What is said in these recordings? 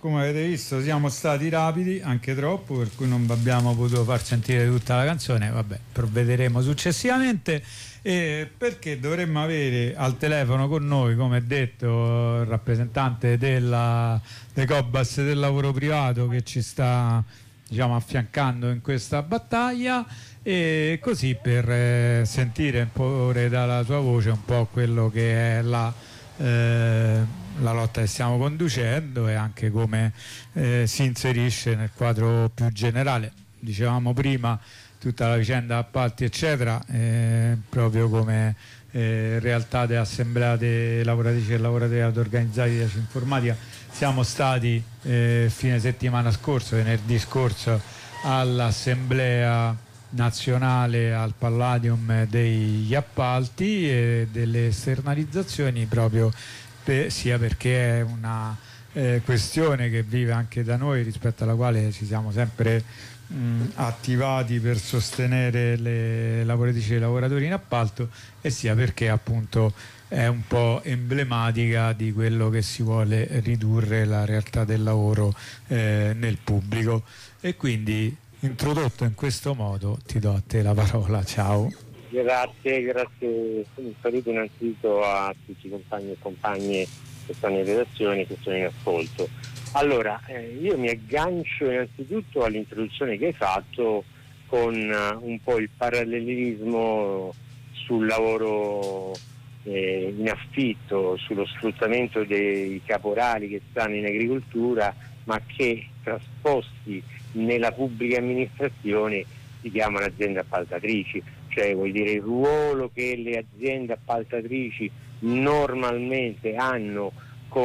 come avete visto siamo stati rapidi, anche troppo, per cui non abbiamo potuto far sentire tutta la canzone. Vabbè, provvederemo successivamente, perché dovremmo avere al telefono con noi, come detto, il rappresentante dei Cobas del lavoro privato che ci sta, diciamo, affiancando in questa battaglia, e così per sentire un po' dalla sua voce un po' quello che è la lotta che stiamo conducendo e anche come si inserisce nel quadro più generale. Dicevamo prima tutta la vicenda appalti eccetera, proprio come realtà dell'assemblea dei lavoratrici e lavoratori auto-organizzati di Informatica siamo stati fine settimana scorso, venerdì scorso, all'assemblea nazionale al Palladium degli appalti e delle esternalizzazioni, proprio sia perché è una questione che vive anche da noi, rispetto alla quale ci siamo sempre attivati per sostenere le lavoratrici e i lavoratori in appalto, e sia perché appunto è un po' emblematica di quello che si vuole ridurre la realtà del lavoro nel pubblico. E quindi, introdotto in questo modo, ti do a te la parola. Ciao. Grazie. Un saluto innanzitutto a tutti i compagni e compagne che stanno in redazione e che sono in ascolto. Allora, io mi aggancio innanzitutto all'introduzione che hai fatto con un po' il parallelismo sul lavoro in affitto, sullo sfruttamento dei caporali che stanno in agricoltura, ma che trasposti nella pubblica amministrazione si chiamano aziende appaltatrici, cioè vuol dire il ruolo che le aziende appaltatrici normalmente hanno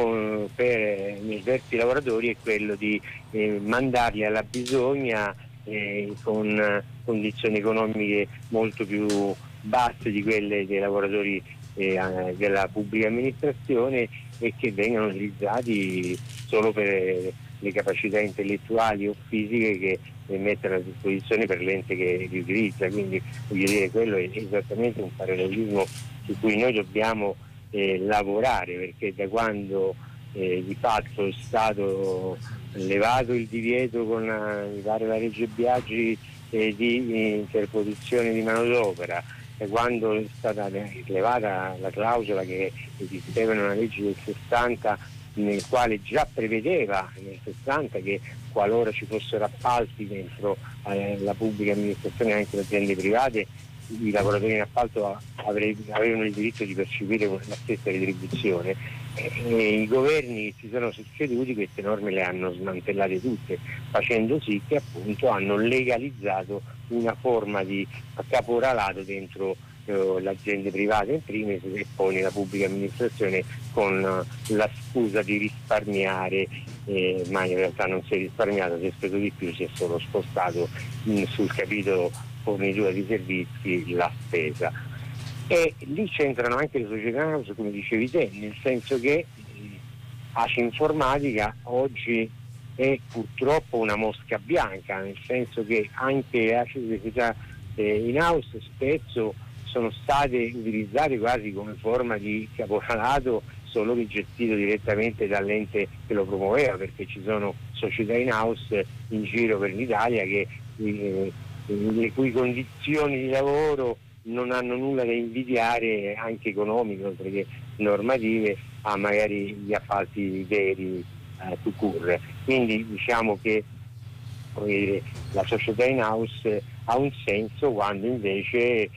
per diversi lavoratori è quello di mandarli alla bisogna con condizioni economiche molto più basse di quelle dei lavoratori della pubblica amministrazione, e che vengono utilizzati solo per le capacità intellettuali o fisiche che mettono a disposizione per l'ente che li utilizza. Quindi voglio dire, quello è esattamente un parallelismo su cui noi dobbiamo lavorare, perché da quando di fatto è stato levato il divieto con mi pare la legge Biagi di interposizione di manodopera, e quando è stata levata la clausola che esisteva in una legge del 60 nel quale già prevedeva nel 60 che qualora ci fossero appalti dentro la pubblica amministrazione e anche le aziende private, i lavoratori in appalto avevano il diritto di percepire la stessa retribuzione, e i governi che si sono succeduti queste norme le hanno smantellate tutte, facendo sì che appunto hanno legalizzato una forma di caporalato dentro le aziende private in primis e poi nella pubblica amministrazione, con la scusa di risparmiare, ma in realtà non si è risparmiato, si è speso di più, si è solo spostato sul capitolo fornitura di servizi la spesa. E lì c'entrano anche le società house, come dicevi te, nel senso che ACI Informatica oggi è purtroppo una mosca bianca, nel senso che anche le ACI società in house spesso sono state utilizzate quasi come forma di caporalato, solo che gestito direttamente dall'ente che lo promuoveva, perché ci sono società in house in giro per l'Italia che le cui condizioni di lavoro non hanno nulla da invidiare, anche economiche oltre che normative, a magari gli appalti veri to cure. Quindi diciamo che, come dire, la società in house ha un senso quando invece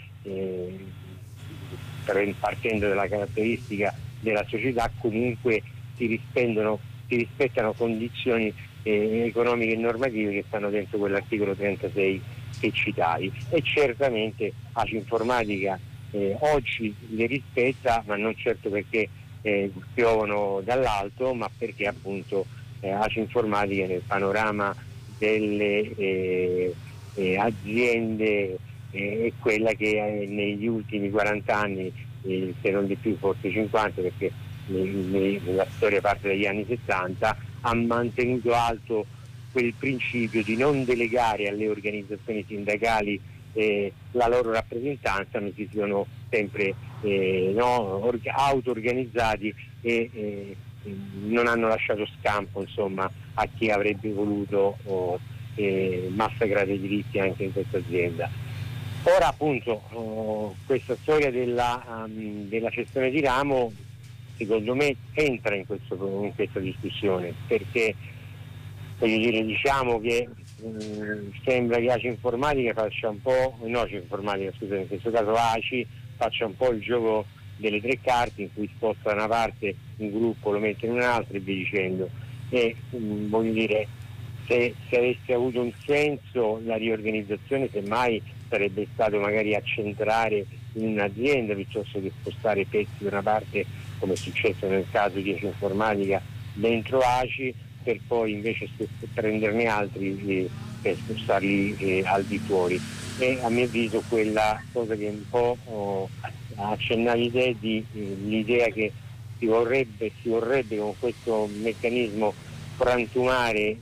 partendo dalla caratteristica della società comunque si rispettano condizioni economiche e normative che stanno dentro quell'articolo 36 che citavi, e certamente ACI Informatica oggi le rispetta, ma non certo perché piovono dall'alto, ma perché appunto ACI Informatica nel panorama delle aziende è quella che negli ultimi 40 anni, se non di più, forse 50, perché la storia parte dagli anni 70, ha mantenuto alto quel principio di non delegare alle organizzazioni sindacali la loro rappresentanza, ma si sono sempre auto-organizzati e non hanno lasciato scampo, insomma, a chi avrebbe voluto massacrare i diritti anche in questa azienda. Ora appunto questa storia della cessione di ramo secondo me entra in questa discussione, perché voglio dire, diciamo che sembra che ACI Informatica faccia un po', no ACI Informatica scusate, in questo caso ACI faccia un po' il gioco delle tre carte, in cui sposta da una parte un gruppo, lo mette in un'altra e via dicendo. E voglio dire, se avesse avuto un senso la riorganizzazione, semmai sarebbe stato magari accentrare in un'azienda piuttosto che spostare pezzi da una parte, come è successo nel caso di ACI Informatica, dentro ACI, per poi invece prenderne altri per spostarli al di fuori. E a mio avviso quella cosa che un po' accennavi te di l'idea che si vorrebbe con questo meccanismo frantumare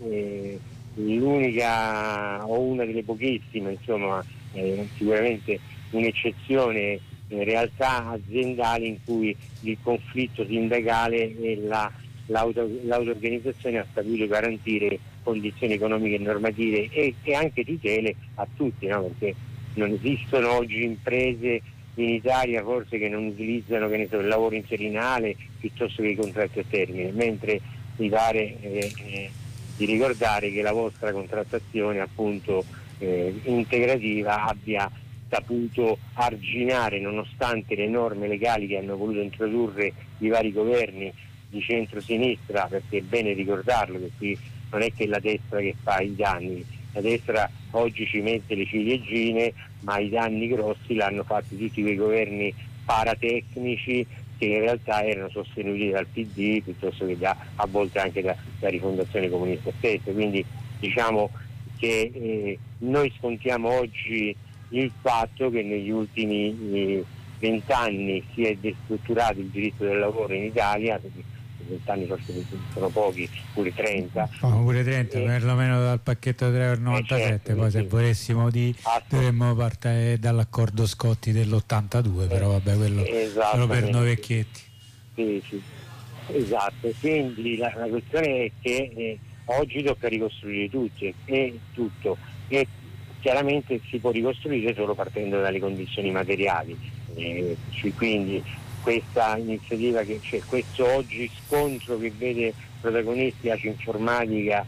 l'unica o una delle pochissime, insomma, sicuramente un'eccezione, realtà aziendali in cui il conflitto sindacale e l'auto-organizzazione ha saputo garantire condizioni economiche e normative e anche tutele a tutti, no? Perché non esistono oggi imprese in Italia forse che non utilizzano, che ne so, il lavoro interinale piuttosto che i contratti a termine, mentre mi pare di ricordare che la vostra contrattazione appunto integrativa abbia saputo arginare, nonostante le norme legali che hanno voluto introdurre i vari governi di centro-sinistra, perché è bene ricordarlo che qui non è che è la destra che fa i danni, la destra oggi ci mette le ciliegine, ma i danni grossi l'hanno fatti tutti quei governi paratecnici che in realtà erano sostenuti dal PD piuttosto che a volte anche da Rifondazione Comunista stessa. Quindi diciamo che noi scontiamo oggi il fatto che negli ultimi 20 anni si è destrutturato il diritto del lavoro in Italia. 20 anni forse sono pochi, pure 30. Pure 30, perlomeno dal pacchetto 3,97, certo, poi se volessimo dovremmo partire dall'accordo Scotti dell'82, però vabbè, quello solo per noi vecchietti. Sì, esatto, quindi la questione è che oggi tocca ricostruire tutto e chiaramente si può ricostruire solo partendo dalle condizioni materiali, quindi questa iniziativa che c'è, questo oggi scontro che vede protagonisti ACI Informatica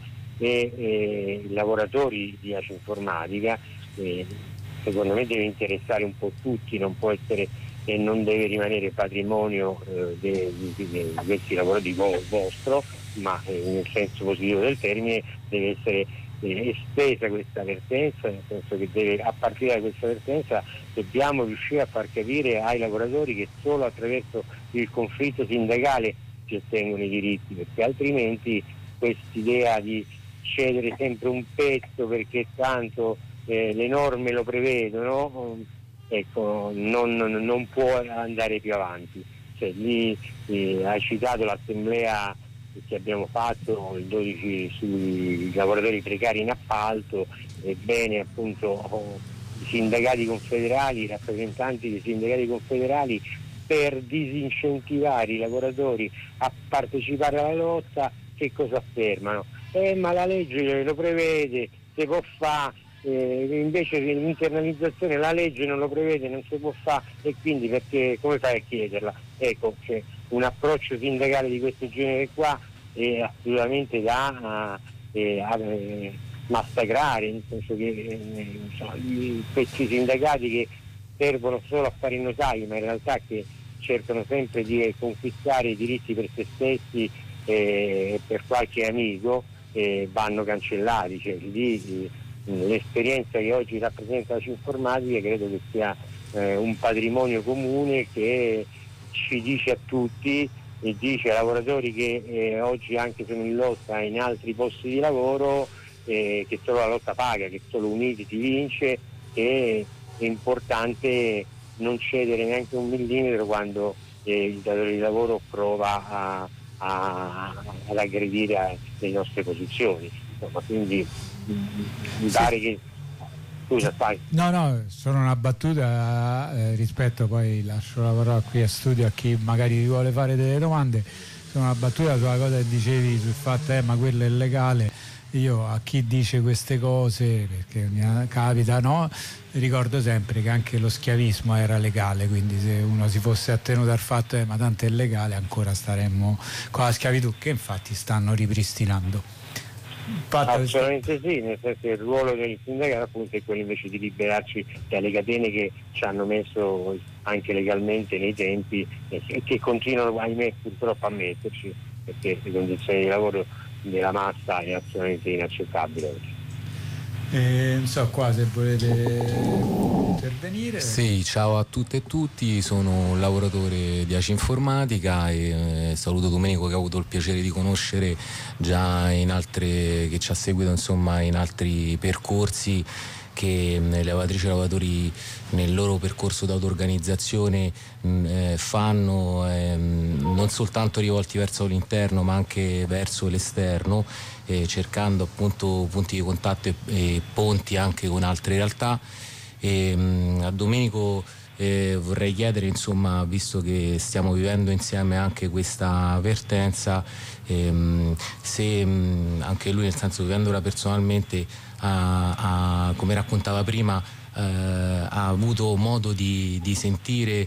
e i lavoratori di ACI Informatica, secondo me deve interessare un po' tutti, non può essere e non deve rimanere patrimonio di questi lavoratori vostro, ma nel senso positivo del termine deve essere estesa questa vertenza, nel senso che a partire da questa vertenza dobbiamo riuscire a far capire ai lavoratori che solo attraverso il conflitto sindacale si ottengono i diritti, perché altrimenti quest'idea di cedere sempre un pezzo perché tanto le norme lo prevedono, ecco, non può andare più avanti. Cioè, lì hai citato l'assemblea che abbiamo fatto il 12 sui lavoratori precari in appalto, ebbene appunto i sindacati confederali, i rappresentanti dei sindacati confederali, per disincentivare i lavoratori a partecipare alla lotta, che cosa affermano? Ma la legge lo prevede, si può fare, invece l'internalizzazione la legge non lo prevede, non si può fare, e quindi perché come fai a chiederla? Ecco, cioè, un approccio sindacale di questo genere qua è assolutamente da massacrare, nel senso che questi sindacati che servono solo a fare i notai, ma in realtà che cercano sempre di conquistare i diritti per se stessi e per qualche amico, vanno cancellati. Cioè, lì l'esperienza che oggi rappresenta la Informatica credo che sia un patrimonio comune che ci dice a tutti e dice ai lavoratori che oggi anche sono in lotta in altri posti di lavoro, che solo la lotta paga, che solo uniti si vince, che è importante non cedere neanche un millimetro quando il datore di lavoro prova ad aggredire le nostre posizioni. Insomma, quindi mi pare che... Scusa, fai. No, solo una battuta rispetto, poi lascio la parola qui a studio a chi magari vuole fare delle domande sono una battuta sulla cosa che dicevi sul fatto ma quello è illegale. Io a chi dice queste cose, perché mi capita, no? Ricordo sempre che anche lo schiavismo era legale, quindi se uno si fosse attenuto al fatto ma tanto è legale, ancora staremmo con la schiavitù, che infatti stanno ripristinando. Assolutamente sì, nel senso che il ruolo del sindacato appunto è quello invece di liberarci dalle catene che ci hanno messo anche legalmente nei tempi e che continuano, ahimè, purtroppo a metterci, perché le condizioni di lavoro della massa è assolutamente inaccettabile. Non so qua se volete intervenire. Sì, ciao a tutte e tutti, sono un lavoratore di ACI Informatica e saluto Domenico che ho avuto il piacere di conoscere già in altre, che ci ha seguito insomma in altri percorsi che le lavoratrici e lavoratori nel loro percorso d'auto-organizzazione fanno, non soltanto rivolti verso l'interno ma anche verso l'esterno, cercando appunto punti di contatto e ponti anche con altre realtà. A Domenico vorrei chiedere, insomma, visto che stiamo vivendo insieme anche questa vertenza, se anche lui, nel senso vivendola personalmente, come raccontava prima, ha avuto modo di sentire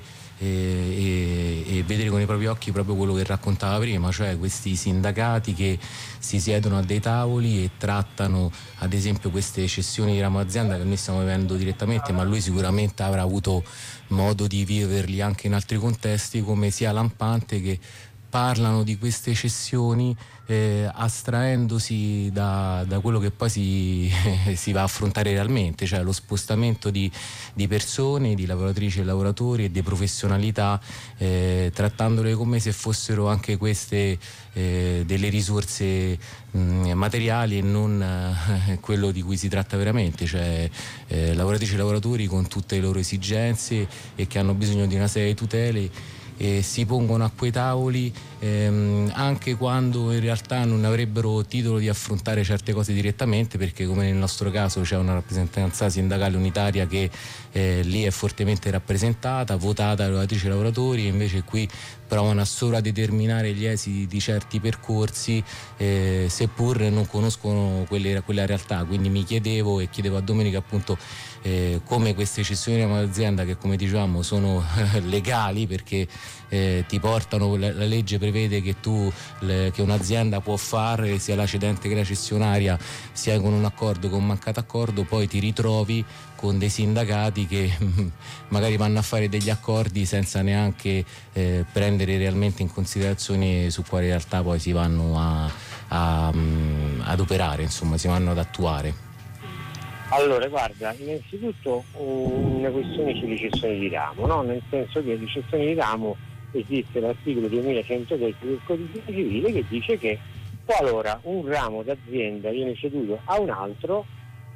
e vedere con i propri occhi proprio quello che raccontava prima, cioè questi sindacati che si siedono a dei tavoli e trattano ad esempio queste cessioni di ramo azienda che noi stiamo vivendo direttamente, ma lui sicuramente avrà avuto modo di viverli anche in altri contesti, come sia lampante che parlano di queste cessioni astraendosi da quello che poi si va a affrontare realmente, cioè lo spostamento di persone, di lavoratrici e lavoratori e di professionalità, trattandole come se fossero anche queste delle risorse materiali e non quello di cui si tratta veramente, cioè lavoratrici e lavoratori con tutte le loro esigenze e che hanno bisogno di una serie di tutele. E si pongono a quei tavoli anche quando in realtà non avrebbero titolo di affrontare certe cose direttamente, perché come nel nostro caso c'è una rappresentanza sindacale unitaria che lì è fortemente rappresentata, votata dai lavoratrici e lavoratori, e invece qui provano a sovradeterminare gli esiti di certi percorsi seppur non conoscono quella realtà. Quindi mi chiedevo e chiedevo a Domenica appunto come queste cessioni di azienda, che come dicevamo sono legali perché ti portano, la legge prevede che che un'azienda può fare sia la cedente che la cessionaria, sia con un accordo che un mancato accordo, poi ti ritrovi con dei sindacati che magari vanno a fare degli accordi senza neanche prendere realmente in considerazione su quale realtà poi si vanno ad operare, insomma si vanno ad attuare. Allora, guarda, innanzitutto una questione sulle cessioni di ramo, no? Nel senso che le cessioni di ramo esiste l'articolo 2113 del Codice Civile che dice che qualora un ramo d'azienda viene ceduto a un altro,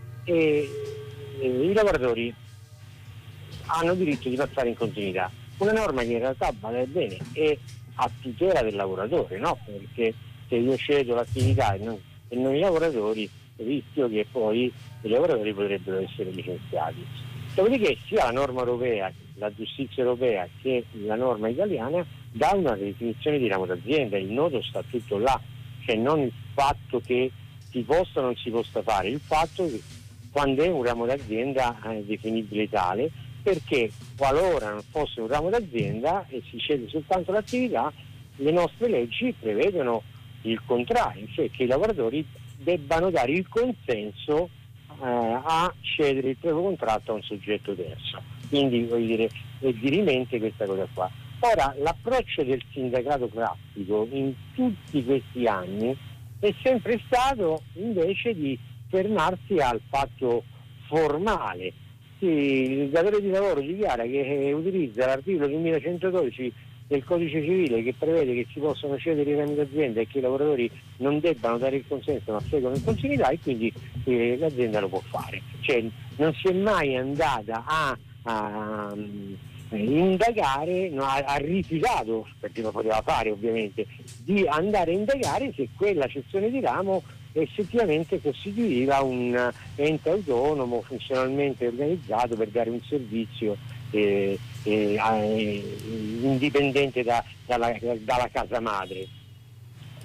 i lavoratori hanno diritto di passare in continuità. Una norma che in realtà vale bene è a tutela del lavoratore, no? Perché se io cedo l'attività e non i lavoratori, rischio che poi i lavoratori potrebbero essere licenziati. Dopodiché sia la norma europea, la giustizia europea, che la norma italiana dà una definizione di ramo d'azienda. Il nodo sta tutto là, cioè non il fatto che si possa o non si possa fare, il fatto che quando è un ramo d'azienda è definibile tale, perché qualora non fosse un ramo d'azienda e si cede soltanto l'attività, le nostre leggi prevedono il contrario, cioè che i lavoratori debbano dare il consenso a cedere il proprio contratto a un soggetto terzo. Quindi voglio dire, è dirimente questa cosa qua. Ora, l'approccio del sindacato classico in tutti questi anni è sempre stato invece di fermarsi al fatto formale. Il datore di lavoro dichiara che utilizza l'articolo 2112 del Codice Civile che prevede che si possono cedere i rami d'azienda e che i lavoratori non debbano dare il consenso ma seguono in continuità, e quindi l'azienda lo può fare. Cioè, non si è mai andata a indagare, no, ha rifiutato, perché lo poteva fare ovviamente, di andare a indagare se quella cessione di ramo effettivamente costituiva un ente autonomo funzionalmente organizzato per dare un servizio indipendente dalla casa madre.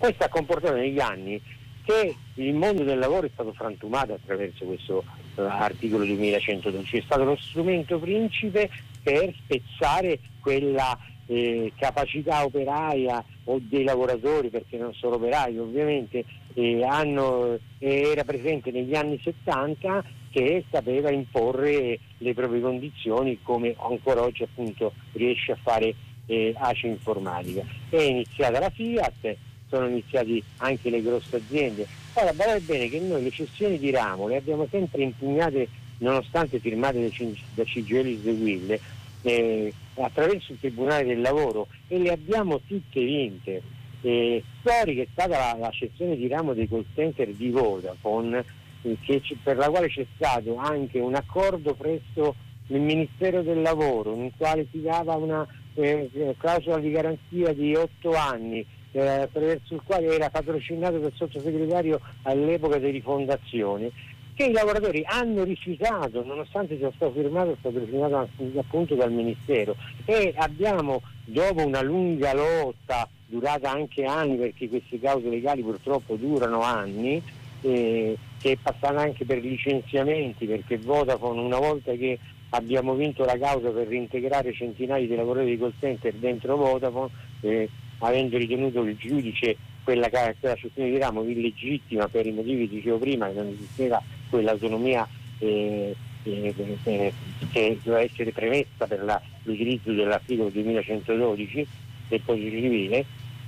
Questo ha comportato negli anni che il mondo del lavoro è stato frantumato attraverso questo articolo 2112, è stato lo strumento principe per spezzare quella capacità operaia o dei lavoratori, perché non solo operai ovviamente, era presente negli anni 70, che sapeva imporre le proprie condizioni, come ancora oggi appunto riesce a fare ACE Informatica. È iniziata la Fiat, sono iniziati anche le grosse aziende. Ora, badate bene che noi le cessioni di ramo le abbiamo sempre impugnate, nonostante firmate da CGIL e Will, attraverso il Tribunale del Lavoro, e le abbiamo tutte vinte. Storica è stata la cessione di ramo dei call center di Vodafone, per la quale c'è stato anche un accordo presso il Ministero del Lavoro, nel quale si dava una clausola di garanzia di 8 anni, attraverso il quale era patrocinato dal sottosegretario all'epoca di rifondazione, che i lavoratori hanno rifiutato, nonostante sia stato firmato e patrocinato appunto dal Ministero. E abbiamo, dopo una lunga lotta durata anche anni, perché queste cause legali purtroppo durano anni, che è passata anche per licenziamenti, perché Vodafone, una volta che abbiamo vinto la causa per reintegrare centinaia di lavoratori di call center dentro Vodafone, avendo ritenuto il giudice quella cessione di ramo illegittima per i motivi che dicevo prima, che non esisteva quell'autonomia che doveva essere premessa per l'utilizzo dell'articolo 2112 del Codice Civile,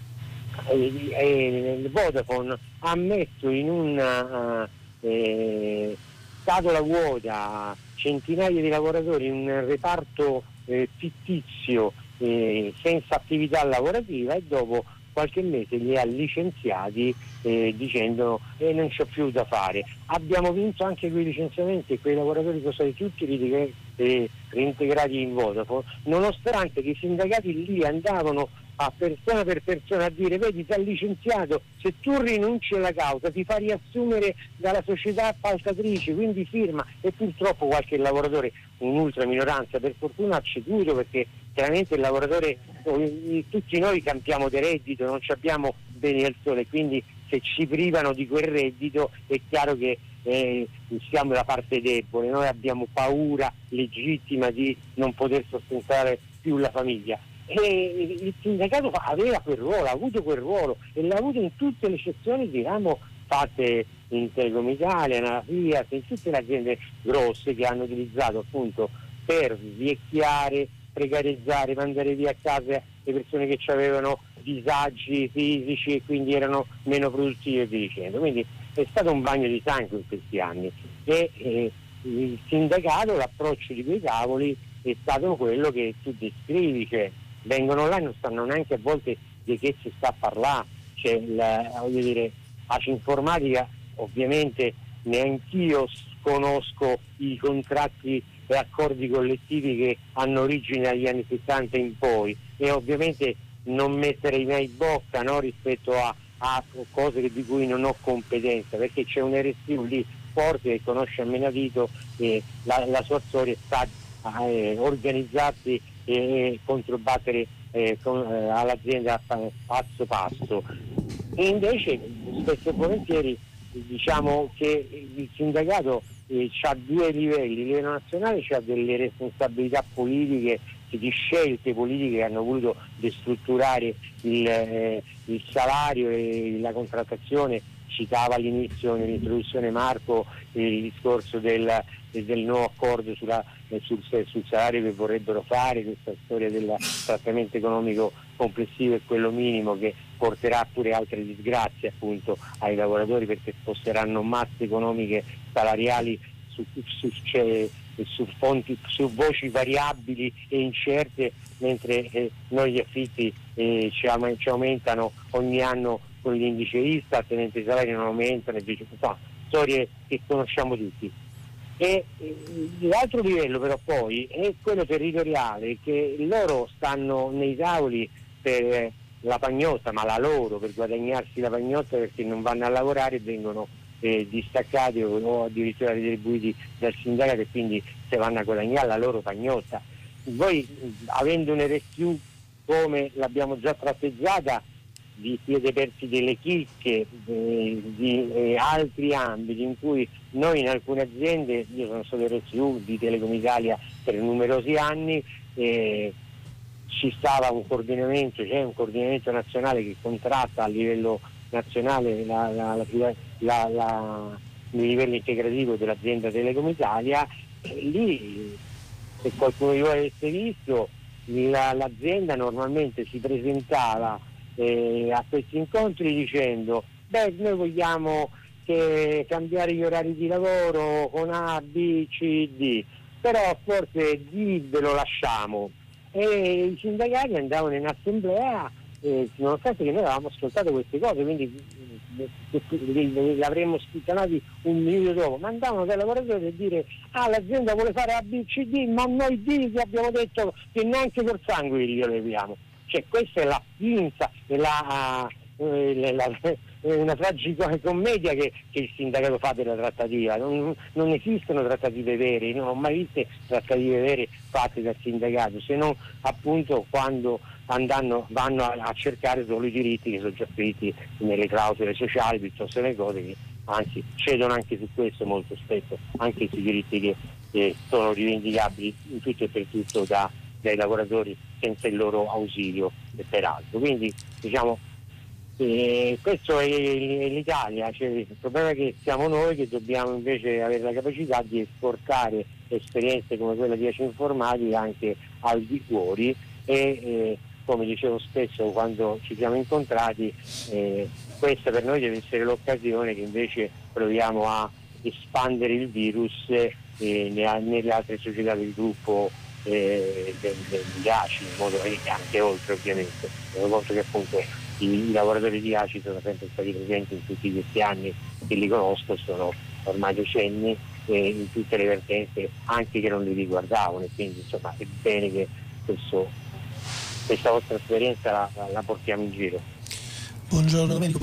Vodafone ha messo in una scatola vuota centinaia di lavoratori in un reparto fittizio senza attività lavorativa, e dopo qualche mese li ha licenziati dicendo non c'è più da fare. Abbiamo vinto anche quei licenziamenti e quei lavoratori sono stati tutti reintegrati in Vodafone, nonostante che i sindacati lì andavano a persona per persona a dire: vedi, ti ha licenziato, se tu rinunci alla causa ti fa riassumere dalla società appaltatrice, quindi firma. E purtroppo qualche lavoratore, un'ultra minoranza per fortuna, ha ceduto, perché chiaramente il lavoratore, tutti noi campiamo di reddito, non ci abbiamo beni al sole, quindi se ci privano di quel reddito è chiaro che siamo la parte debole, noi abbiamo paura legittima di non poter sostentare più la famiglia. E il sindacato aveva quel ruolo, ha avuto quel ruolo, e l'ha avuto in tutte le sezioni di ramo fatte in Telecom Italia, nella Fiat, in tutte le aziende grosse che hanno utilizzato appunto per vecchiare, precarizzare, mandare via a casa le persone che avevano disagi fisici e quindi erano meno produttive e via dicendo. Quindi è stato un bagno di sangue in questi anni, e il sindacato, l'approccio di quei tavoli è stato quello che tu descrivi, cioè vengono là e non sanno neanche a volte di che si sta a parlare. Cioè, voglio dire, ACE Informatica, ovviamente neanch'io conosco i contratti e accordi collettivi che hanno origine dagli anni 70 in poi, e ovviamente non mettere i miei in bocca, no, rispetto a cose di cui non ho competenza, perché c'è un RSU lì forte che conosce a menadito la sua storia, sta a organizzarsi e controbattere all'azienda passo passo. E invece spesso e volentieri diciamo che il sindacato ha due livelli: il livello nazionale ha delle responsabilità politiche, di scelte politiche che hanno voluto destrutturare il salario e la contrattazione. Citava all'inizio, nell'introduzione, Marco, il discorso del nuovo accordo sul salario che vorrebbero fare, questa storia del trattamento economico complessivo e quello minimo, che porterà pure altre disgrazie appunto ai lavoratori, perché sposteranno masse economiche salariali su voci variabili e incerte, mentre noi gli affitti ci aumentano ogni anno con l'indice Istat, mentre i salari non aumentano, e storie che conosciamo tutti. E l'altro livello però poi è quello territoriale, che loro stanno nei tavoli per la pagnotta, ma la loro, per guadagnarsi la pagnotta, perché non vanno a lavorare e vengono distaccati o addirittura retribuiti dal sindacato, e quindi se vanno a guadagnare la loro pagnotta. Voi, avendo un RSU come l'abbiamo già tratteggiata, vi siete persi delle chicche di altri ambiti in cui noi in alcune aziende, io sono stato RSU di Telecom Italia per numerosi anni, ci stava un coordinamento, c'è un coordinamento nazionale che contratta a livello nazionale il livello integrativo dell'azienda Telecom Italia, e lì, se qualcuno di voi avesse visto, l'azienda normalmente si presentava a questi incontri dicendo: noi vogliamo cambiare gli orari di lavoro con A, B, C, D, però forse D ve lo lasciamo. E i sindacati andavano in assemblea, nonostante che noi avevamo ascoltato queste cose, quindi l'avremmo spizzanati un minuto dopo, ma andavano dai lavoratori a dire: l'azienda vuole fare A, B, C, D, ma noi D che abbiamo detto che neanche col sangue li leviamo. Cioè, questa è la pinza, una tragicommedia che il sindacato fa della trattativa. Non esistono trattative vere, non ho mai visto trattative vere fatte dal sindacato, se non appunto quando vanno a cercare solo i diritti che sono già scritti nelle clausole sociali, piuttosto che le cose che anzi cedono anche su questo molto spesso, anche sui diritti che sono rivendicabili in tutto e per tutto dai lavoratori senza il loro ausilio e peraltro. Quindi diciamo questo è l'Italia, cioè, il problema è che siamo noi che dobbiamo invece avere la capacità di esportare esperienze come quella di ACI Informatica anche al di fuori e come dicevo spesso quando ci siamo incontrati, questa per noi deve essere l'occasione che invece proviamo a espandere il virus nelle altre società del gruppo degli ACI, in modo che anche oltre ovviamente, tengo conto che appunto i lavoratori di ACI sono sempre stati presenti in tutti questi anni che li conosco, sono ormai decenni in tutte le vertenze anche che non li riguardavano, e quindi insomma è bene che questa vostra esperienza la portiamo in giro. Buongiorno Domenico.